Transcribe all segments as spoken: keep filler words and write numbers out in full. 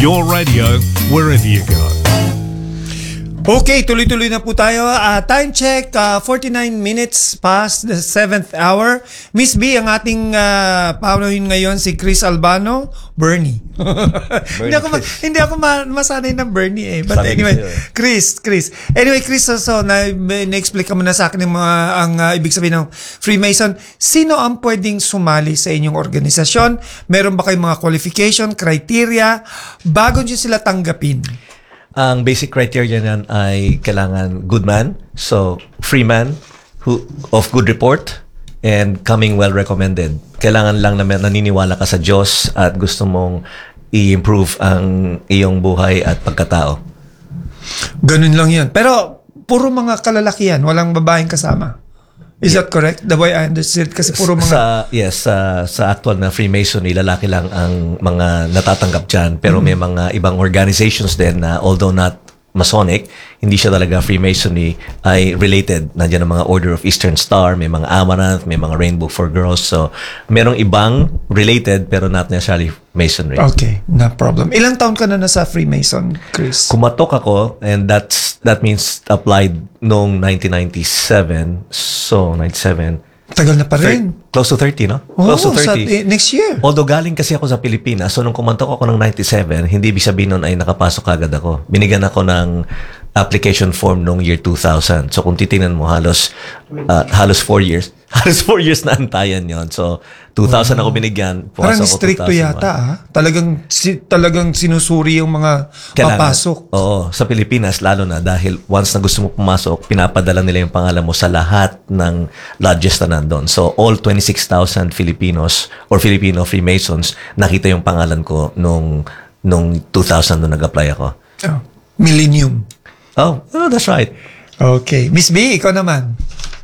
Your radio, wherever you go. Okay, tuloy-tuloy na po tayo. Uh, time check, uh, forty-nine minutes past the seventh hour. Miss B, ang ating uh, paunahin ngayon si Chris Albano, Bernie. Bernie hindi ako, ma- hindi ako ma- masanay ng Bernie eh. But Sanay anyway, Chris, Chris. Anyway, Chris, so, so na, na-explain ka muna sa akin ng mga, ang uh, ibig sabihin ng Freemason. Sino ang pwedeng sumali sa inyong organisasyon? Meron ba kayong mga qualification, criteria, bago nyo sila tanggapin? Ang basic criteria niyan ay kailangan good man, so free man, who, of good report, and coming well recommended. Kailangan lang na naniniwala ka sa Diyos at gusto mong i-improve ang iyong buhay at pagkatao. Ganun lang yan. Pero puro mga kalalakihan, walang babaeng kasama. Is that correct? The way I understood? Kasi puro mga... Sa, yes, sa, sa actual na Freemasonry, lalaki lang ang mga natatanggap dyan. Pero mm-hmm. may mga ibang organizations din na although not Masonic, hindi siya talaga Freemasonry, ay related. Nandiyan ang mga Order of Eastern Star, may mga Amaranth, may mga Rainbow for Girls. So, merong ibang related pero not necessarily Masonry. Okay, no problem. Ilang taon ka na nasa Freemason, Chris? Kumatok ako, and that's that means applied noong nineteen ninety-seven. So, ninety-seven. Tagal na pa rin. Close to thirty, no? Oh, Close to thirty. Sa, next year. Although galing kasi ako sa Pilipinas, so nung kumantok ako ng ninety-seven, hindi ibig sabihin nun ay nakapasok agad ako. Binigyan ako ng application form noong year two thousand. So kung titingnan mo, halos uh, halos four years. Halos four years na antayan yon. So two thousand wow. ako binigyan. Parang stricto yata, ah. Talagang, si, talagang sinusuri yung mga kailangan, papasok. Oo, sa Pilipinas lalo na dahil once na gusto mo pumasok, pinapadala nila yung pangalan mo sa lahat ng lodges na nandun. So all twenty-six thousand Filipinos or Filipino Freemasons, nakita yung pangalan ko nung nung two thousand nung nag-apply ako. Oh, millennium. Oh, oh, that's right. Okay. Miss B, ikaw naman.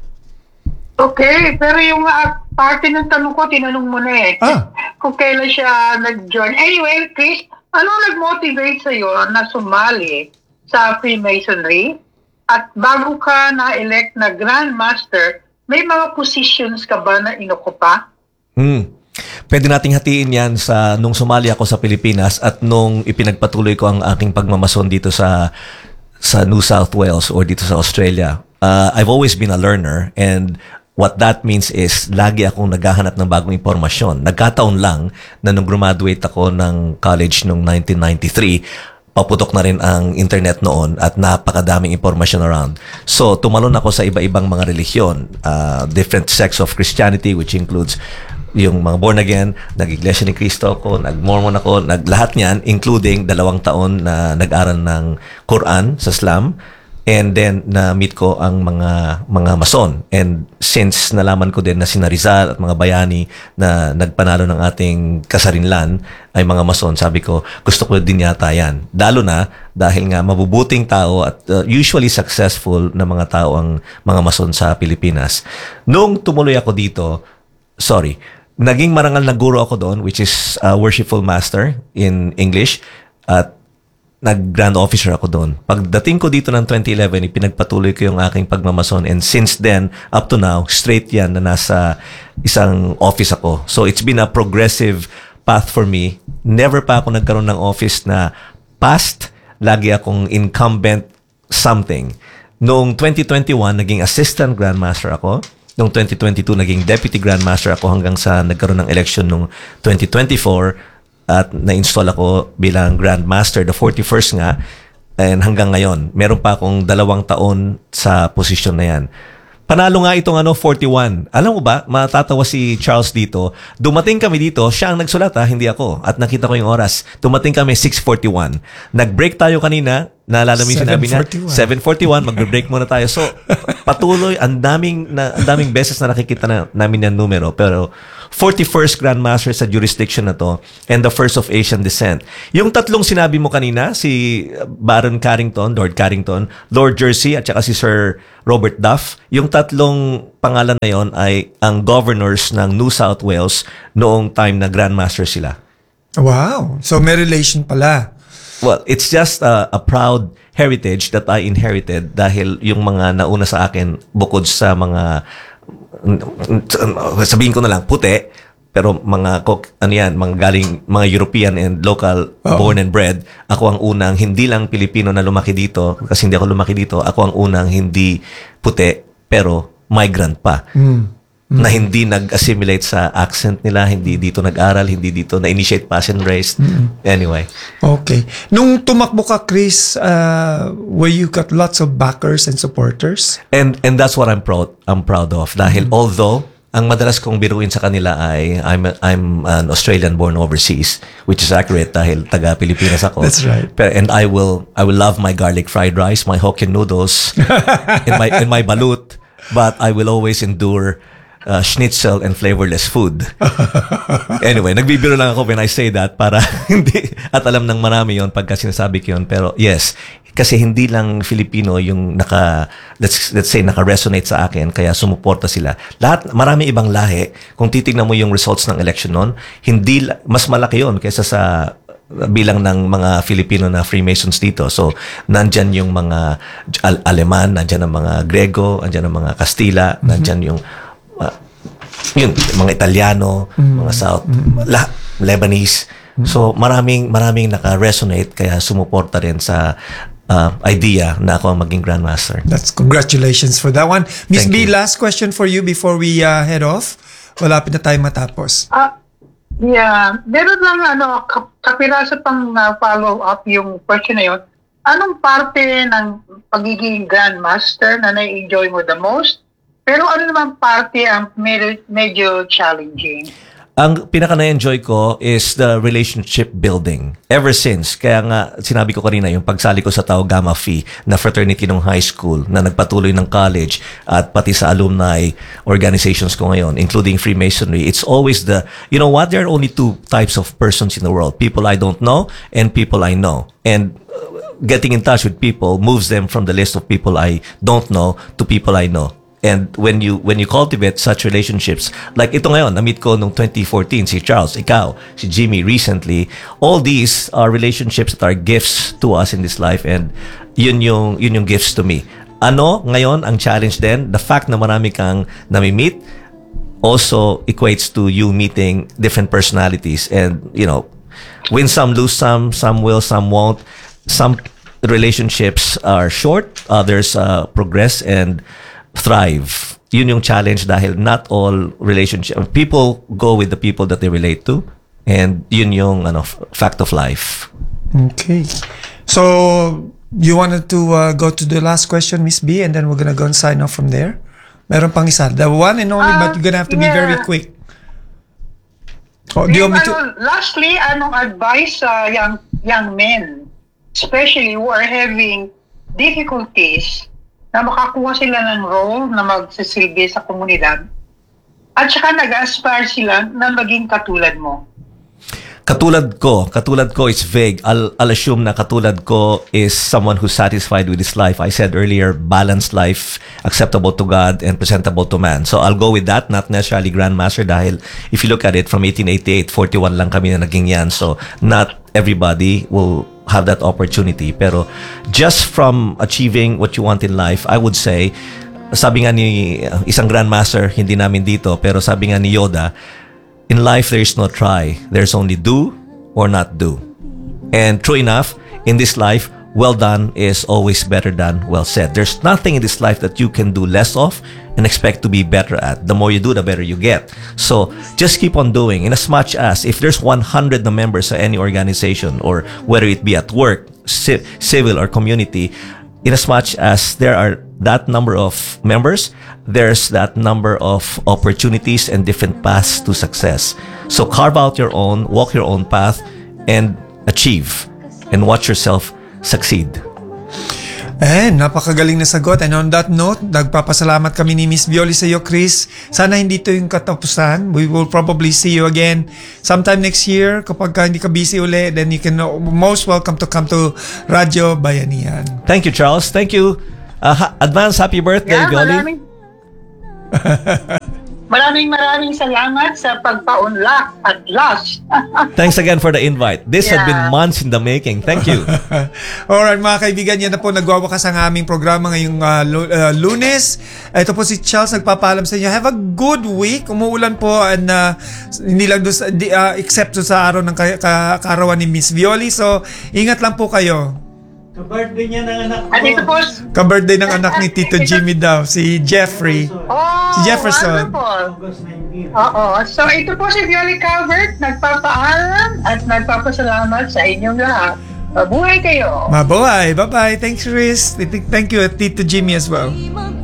Okay, pero yung uh, parte ng tanong ko, tinanong mo na eh. Ah. Kung kailan siya nag-join. Anyway, Chris, ano nag-motivate sa'yo na sumali sa Freemasonry? At bago ka na-elect na Grand Master, may mga positions ka ba na inukupa? Hmm. Pwede nating hatiin yan sa nung sumali ako sa Pilipinas at nung ipinagpatuloy ko ang aking pagmamason dito sa sa New South Wales or dito sa Australia. Uh, I've always been a learner, and what that means is lagi akong naghahanap ng bagong impormasyon. Nagkataon lang na nung graduate ako ng college noong nineteen ninety-three, paputok na rin ang internet noon at napakadaming impormasyon around. So, tumalon ako sa iba-ibang mga relihiyon, uh, different sects of Christianity, which includes yung mga born again, nag-Iglesia ni Cristo ako, nag-Mormon ako, nag-lahat niyan, including dalawang taon na nag-aral ng Quran sa Islam. And then, na-meet ko ang mga mga Mason. And since nalaman ko din na sina Rizal at mga bayani na nagpanalo ng ating kasarinlan ay mga Mason, sabi ko, gusto ko din yata yan. Lalo na dahil nga mabubuting tao at uh, usually successful na mga tao ang mga Mason sa Pilipinas. Noong tumuloy ako dito, sorry, naging marangal na guro ako doon, which is uh, worshipful master in English. At nag-grand officer ako doon. Pagdating ko dito ng twenty eleven, ipinagpatuloy ko yung aking pagmamason, and since then, up to now, straight yan na nasa isang office ako. So it's been a progressive path for me. Never pa ako nagkaroon ng office na past, lagi akong incumbent something. Noong twenty twenty-one, naging assistant grandmaster ako. Noong twenty twenty-two, naging deputy grandmaster ako hanggang sa nagkaroon ng election noong twenty twenty-four. At na-install ako bilang Grand Master, the forty-first nga, and hanggang ngayon, meron pa akong dalawang taon sa posisyon na yan. Panalo nga itong ano, forty-one. Alam mo ba, matatawa si Charles dito, dumating kami dito, siya ang nagsulat ha, hindi ako. At nakita ko yung oras, dumating kami six forty-one. Nag-break tayo kanina, naalala mo yung sinabi niya? seven forty-one, mag-break muna tayo. So, patuloy, ang daming, na, ang daming beses na nakikita na, namin yung numero. Pero, forty-first Grandmaster sa jurisdiction na to, and the first of Asian descent. Yung tatlong sinabi mo kanina, si Baron Carrington, Lord Carrington, Lord Jersey, at saka si Sir Robert Duff, yung tatlong pangalan na yon ay ang governors ng New South Wales noong time na Grandmaster sila. Wow! So, may relation pala. Well, it's just a, a proud heritage that I inherited dahil yung mga nauna sa akin bukod sa mga sabihin ko na lang puti, pero mga cook, ano yan, mga galing, mga European and local, Oo. born and bred. Ako ang unang, hindi lang Pilipino na lumaki dito, kasi hindi ako lumaki dito. Ako ang unang hindi puti, pero migrant pa. Na hindi nag-assimilate sa accent nila, hindi dito nag-aral, hindi dito na-initiate passion raised. Anyway. Okay. Nung tumakbo ka, Chris, uh, where you got lots of backers and supporters? And and that's what I'm proud I'm proud of. Dahil although ang madalas kong biruin sa kanila ay I'm I'm an Australian born overseas, which is accurate dahil taga Pilipinas ako. That's right. Pero, and I will I will love my garlic fried rice, my Hokkien noodles, in my in my balut, but I will always endure uh, schnitzel and flavorless food. Anyway, nagbibiro lang ako when I say that para hindi at alam ng marami yon pagka sinasabi ko yun. Pero yes, kasi hindi lang Filipino yung naka let's let's say naka-resonate sa akin kaya sumuporta sila. Lahat marami ibang lahi. Kung titingnan mo yung results ng election noon, hindi mas malaki yon kaysa sa bilang ng mga Filipino na Freemasons dito. So, nandyan yung mga Al- Aleman, nandyan ang mga Grego, nandyan ang mga Kastila, nandyan yung uh, yun, mga Italiano, mga South, lahat, Lebanese. So, maraming maraming naka-resonate kaya sumuporta rin sa uh, idea na ako ang maging Grandmaster. That's congratulations for that one. Miss Thank B, you. last question for you before we uh, head off. Malapit na tayo matapos. Ah, yeah. Meron lang ano, kap- kapirasa pang uh, follow-up yung question na yun. Anong parte ng pagiging Grandmaster na na-enjoy mo the most? Pero ano naman parte ang medyo, medyo challenging? Ang pinaka na-enjoy ko is the relationship building. Ever since, kaya nga sinabi ko kanina yung pagsali ko sa Tau Gamma Phi na fraternity ng high school na nagpatuloy ng college at pati sa alumni organizations ko ngayon, including Freemasonry, it's always the, you know what, there are only two types of persons in the world. People I don't know and people I know. And uh, getting in touch with people moves them from the list of people I don't know to people I know. And when you when you cultivate such relationships, like ito ngayon, na-meet ko nung twenty fourteen, si Charles, ikaw, si Jimmy recently, all these are relationships that are gifts to us in this life and yun yung, yun yung gifts to me. Ano, ngayon, ang challenge din, the fact na marami kang nami-meet also equates to you meeting different personalities and, you know, win some, lose some, some will, some won't. Some relationships are short, others uh, progress and thrive. Yun yung challenge dahil not all relationship people go with the people that they relate to and yun yung ano fact of life. Okay. So, you wanted to uh, go to the last question, Miss B, and then we're gonna go and sign off from there? Meron pang isa. The one and only, Uh, but you're gonna have to be yeah. very quick. Oh, do you Yung, want me to... ano, lastly, anong advice sa young, young men, especially who are having difficulties na makakuha sila ng role na magsisilbi sa komunidad at saka nag-aspire sila na maging katulad mo? Katulad ko, katulad ko is vague. I'll, I'll assume na katulad ko is someone who's satisfied with his life. I said earlier, balanced life, acceptable to God and presentable to man. So I'll go with that, not necessarily Grandmaster dahil if you look at it, from eighteen eighty-eight, forty-one lang kami na naging yan. So not everybody will have that opportunity. Pero just from achieving what you want in life, I would say, sabi nga ni uh, isang Grandmaster, hindi namin dito, pero sabi nga ni Yoda, in life, there is no try. There's only do or not do. And true enough, in this life, well done is always better than well said. There's nothing in this life that you can do less of and expect to be better at. The more you do, the better you get. So, just keep on doing. In as much as, if there's one hundred na members sa any organization, or whether it be at work, ci- civil, or community, in as much as there are that number of members, there's that number of opportunities and different paths to success. So carve out your own, walk your own path, and achieve. And watch yourself succeed. Eh, napakagaling na sagot. And on that note, nagpapasalamat kami ni Miss Violi sa iyo, Chris. Sana hindi to yung katapusan. We will probably see you again sometime next year. Kapag ka hindi ka busy uli, then you can uh, most welcome to come to Radyo Bayanihan. Thank you, Charles. Thank you. Uh, ha- advance happy birthday, Yeah, Violi. maraming Maraming maraming salamat sa pagpa-unlock at last. Thanks again for the invite. This had Yeah. been months in the making. Thank you. Alright mga kaibigan, yan na po nagwawakas ang aming programa ngayong uh, lu- uh, Lunes. Ito po si Charles nagpapaalam sa inyo. Have a good week. Umuulan po and uh, hindi lang doon sa, di, uh, except doon sa araw ng ka- ka- kaarawan ni Miss Violi. So ingat lang po kayo. Ka-birthday niya ng anak ko. At ito po, Ka-birthday ng anak ni Tito Jimmy daw, si Jeffrey. oh, Si Jefferson. wonderful. August nineteenth. Oo. So, ito po si Violi Calvert, nagpapaalam at nagpapasalamat sa inyong lahat. Mabuhay kayo! Mabuhay. Bye-bye. Thanks, Chris. Thank you, Tito Jimmy as well. Di